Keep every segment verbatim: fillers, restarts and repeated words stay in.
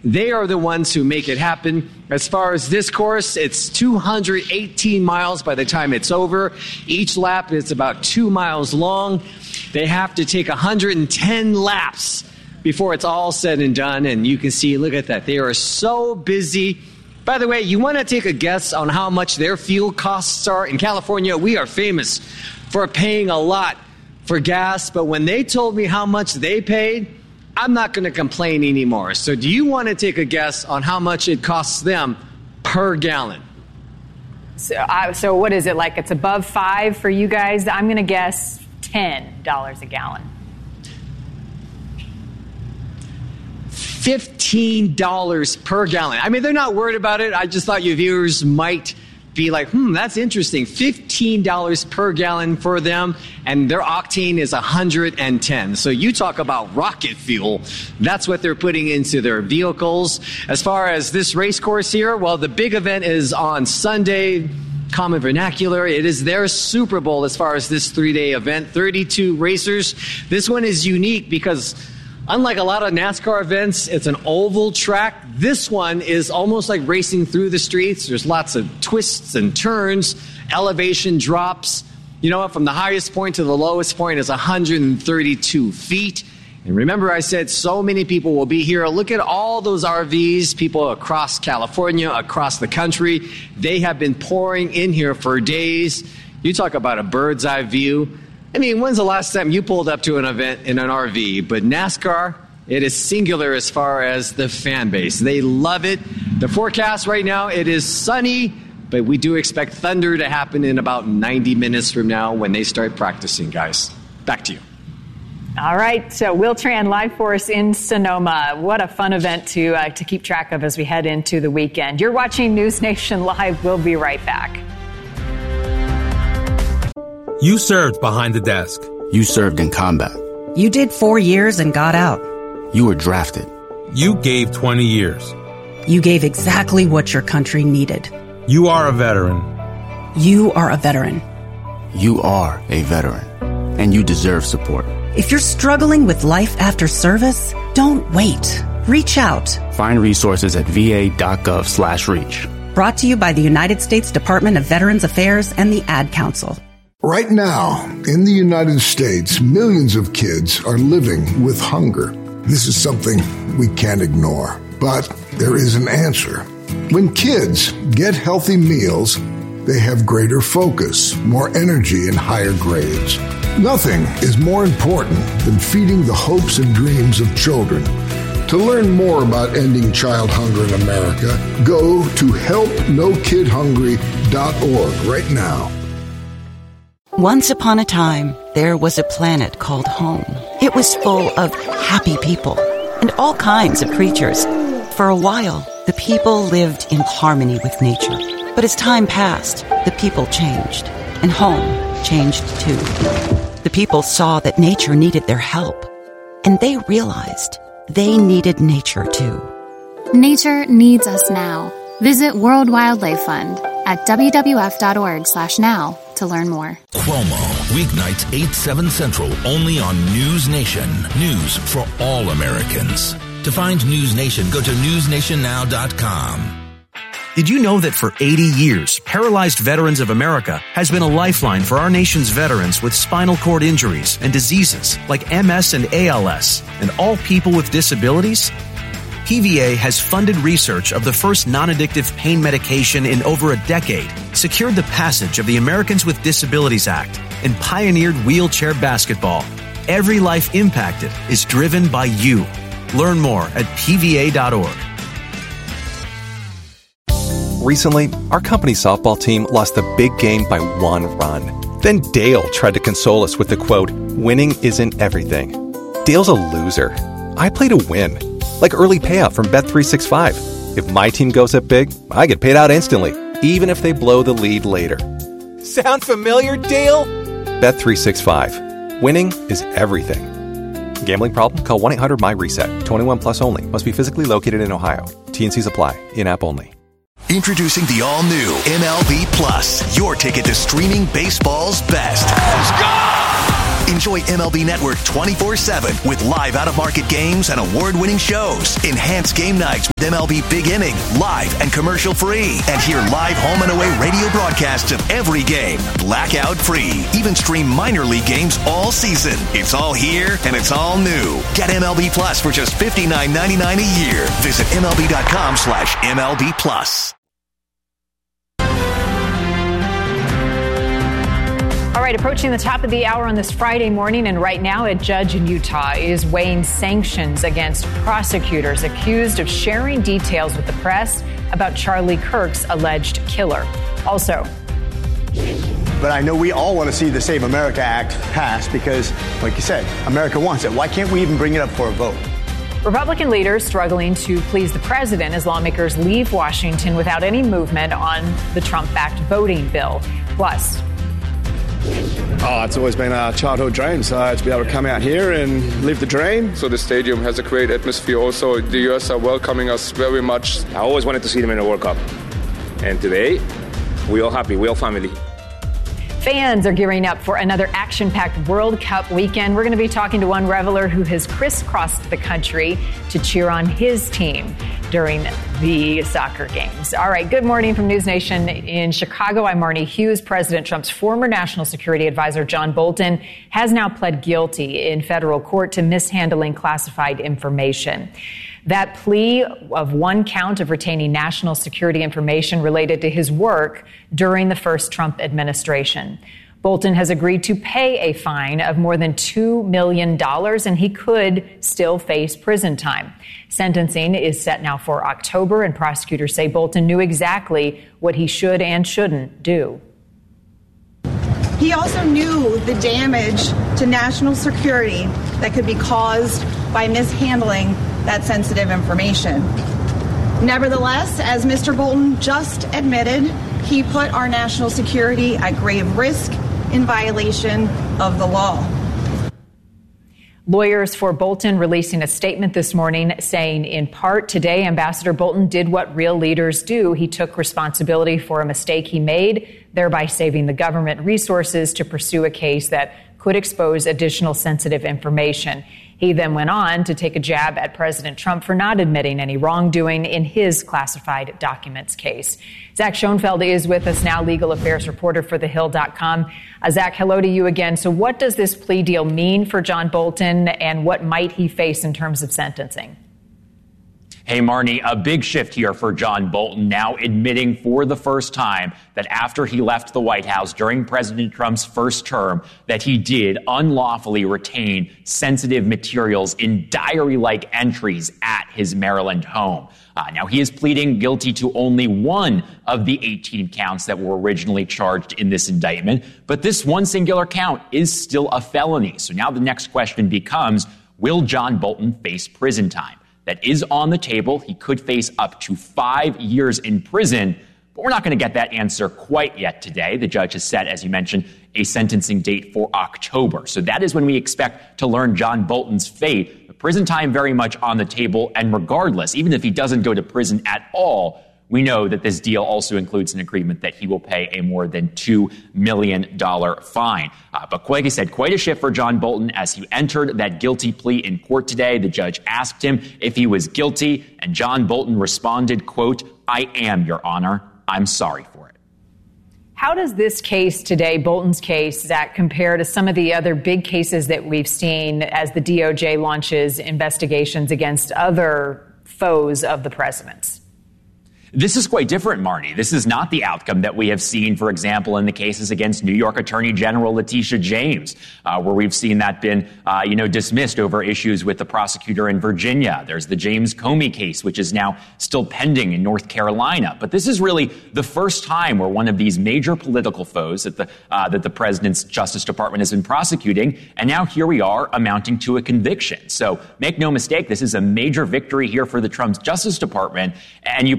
They are the ones who make it happen. As far as this course, it's two hundred eighteen miles by the time it's over. Each lap is about two miles long. They have to take one hundred ten laps before it's all said and done. And you can see, look at that. They are so busy. By the way, you want to take a guess on how much their fuel costs are? In California, we are famous for paying a lot for gas. But when they told me how much they paid, I'm not going to complain anymore. So do you want to take a guess on how much it costs them per gallon? So, uh, so what is it, like it's above five for you guys? I'm going to guess ten dollars a gallon. fifteen dollars per gallon. I mean, they're not worried about it. I just thought your viewers might be like, hmm, that's interesting. fifteen dollars per gallon for them, and their octane is one hundred ten. So you talk about rocket fuel. That's what they're putting into their vehicles. As far as this race course here, well, the big event is on Sunday. Common vernacular, it is their Super Bowl as far as this three-day event. thirty-two racers. This one is unique because unlike a lot of NASCAR events, it's an oval track. This one is almost like racing through the streets. There's lots of twists and turns, elevation drops. You know what? From the highest point to the lowest point is one hundred thirty-two feet. And remember, I said so many people will be here. Look at all those R Vs, people across California, across the country. They have been pouring in here for days. You talk about a bird's eye view. I mean, when's the last time you pulled up to an event in an R V? But NASCAR, it is singular as far as the fan base. They love it. The forecast right now, it is sunny, but we do expect thunder to happen in about ninety minutes from now when they start practicing, guys. Back to you. All right, so Will Tran live for us in Sonoma. What a fun event to uh, to keep track of as we head into the weekend. You're watching News Nation Live. We'll be right back. You served behind the desk. You served in combat. You did four years and got out. You were drafted. You gave twenty years. You gave exactly what your country needed. You are a veteran. You are a veteran. You are a veteran, and you deserve support. If you're struggling with life after service, don't wait. Reach out. Find resources at va.gov slash reach. Brought to you by the United States Department of Veterans Affairs and the Ad Council. Right now, in the United States, millions of kids are living with hunger. This is something we can't ignore, but there is an answer. When kids get healthy meals, they have greater focus, more energy, and higher grades. Nothing is more important than feeding the hopes and dreams of children. To learn more about ending child hunger in America, go to help no kid hungry dot org right now. Once upon a time, there was a planet called home. It was full of happy people and all kinds of creatures. For a while, the people lived in harmony with nature. But as time passed, the people changed, and home changed too. The people saw that nature needed their help, and they realized they needed nature too. Nature needs us now. Visit World Wildlife Fund at wwf.org slash now to learn more. Cuomo, weeknights eight, seven Central, only on News Nation. News for all Americans. To find News Nation, go to news nation now dot com. Did you know that for eighty years, Paralyzed Veterans of America has been a lifeline for our nation's veterans with spinal cord injuries and diseases like M S and A L S, and all people with disabilities? P V A has funded research of the first non-addictive pain medication in over a decade, secured the passage of the Americans with Disabilities Act, and pioneered wheelchair basketball. Every life impacted is driven by you. Learn more at P V A dot org. Recently, our company softball team lost the big game by one run. Then Dale tried to console us with the quote, "Winning isn't everything." Dale's a loser. I play to win. Like early payout from Bet three sixty-five. If my team goes up big, I get paid out instantly, even if they blow the lead later. Sound familiar, Dale? Bet three sixty-five. Winning is everything. Gambling problem? Call one eight hundred M Y reset. twenty-one plus only. Must be physically located in Ohio. T and Cs apply. In-app only. Introducing the all-new M L B Plus, your ticket to streaming baseball's best. Let's go! Enjoy M L B Network twenty-four seven with live out-of-market games and award-winning shows. Enhance game nights with M L B Big Inning, live and commercial-free. And hear live home and away radio broadcasts of every game, blackout-free. Even stream minor league games all season. It's all here, and it's all new. Get M L B Plus for just fifty-nine ninety-nine a year. Visit MLB.com slash MLB Plus. All right, approaching the top of the hour on this Friday morning, and right now a judge in Utah is weighing sanctions against prosecutors accused of sharing details with the press about Charlie Kirk's alleged killer. Also, but I know we all want to see the Save America Act passed because, like you said, America wants it. Why can't we even bring it up for a vote? Republican leaders struggling to please the president as lawmakers leave Washington without any movement on the Trump-backed voting bill. Plus, Oh, it's always been our childhood dream, so to be able to come out here and live the dream. So the stadium has a great atmosphere also. The U S are welcoming us very much. I always wanted to see them in the World Cup. And today, we all happy, we all family. fans are gearing up for another action-packed World Cup weekend. We're going to be talking to one reveler who has crisscrossed the country to cheer on his team during the soccer games. All right, good morning from News Nation in Chicago. I'm Marnie Hughes. President Trump's former national security advisor, John Bolton, has now pled guilty in federal court to mishandling classified information. That plea of one count of retaining national security information related to his work during the first Trump administration. Bolton has agreed to pay a fine of more than two million dollars, and he could still face prison time. Sentencing is set now for October, and prosecutors say Bolton knew exactly what he should and shouldn't do. He also knew the damage to national security that could be caused by mishandling that sensitive information. Nevertheless, as Mister Bolton just admitted, he put our national security at grave risk in violation of the law. Lawyers for Bolton releasing a statement this morning saying, in part, today Ambassador Bolton did what real leaders do. He took responsibility for a mistake he made, thereby saving the government resources to pursue a case that could expose additional sensitive information. He then went on to take a jab at President Trump for not admitting any wrongdoing in his classified documents case. Zach Schoenfeld is with us now, legal affairs reporter for the hill dot com. Uh, Zach, hello to you again. So what does this plea deal mean for John Bolton, and what might he face in terms of sentencing? Hey, Marnie, a big shift here for John Bolton, now admitting for the first time that after he left the White House during President Trump's first term, that he did unlawfully retain sensitive materials in diary-like entries at his Maryland home. Uh, now, he is pleading guilty to only one of the eighteen counts that were originally charged in this indictment, but this one singular count is still a felony. So now the next question becomes, will John Bolton face prison time? That is on the table. He could face up to five years in prison, but we're not going to get that answer quite yet today. The judge has set, as you mentioned, a sentencing date for October. So that is when we expect to learn John Bolton's fate. The prison time very much on the table, and regardless, even if he doesn't go to prison at all, we know that this deal also includes an agreement that he will pay a more than two million dollars fine. Uh, but like I said, quite a shift for John Bolton as he entered that guilty plea in court today. The judge asked him if he was guilty, and John Bolton responded, quote, "I am, Your Honor. I'm sorry for it." How does this case today, Bolton's case, Zach, compare to some of the other big cases that we've seen as the D O J launches investigations against other foes of the president's? This is quite different, Marnie. This is not the outcome that we have seen, for example, in the cases against New York Attorney General Letitia James, uh, where we've seen that been, uh, you know, dismissed over issues with the prosecutor in Virginia. There's the James Comey case, which is now still pending in North Carolina. But this is really the first time where one of these major political foes that the uh, that the president's Justice Department has been prosecuting, and now here we are amounting to a conviction. So make no mistake, this is a major victory here for the Trump's Justice Department, and you played the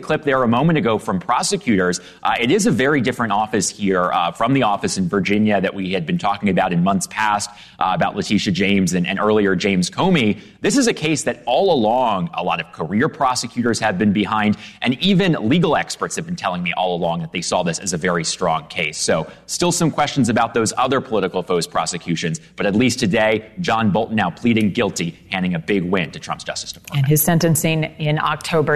clip there a moment ago from prosecutors. Uh, it is a very different office here uh, from the office in Virginia that we had been talking about in months past uh, about Letitia James and, and earlier James Comey. This is a case that all along a lot of career prosecutors have been behind, and even legal experts have been telling me all along that they saw this as a very strong case. So still some questions about those other political foes prosecutions, but at least today, John Bolton now pleading guilty, handing a big win to Trump's Justice Department. And his sentencing in October